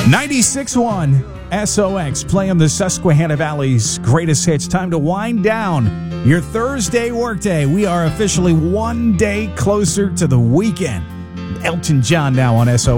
96.1 SOX, playing the Susquehanna Valley's greatest hits. Time to wind down your Thursday workday. We are officially one day closer to the weekend. Elton John now on SOX.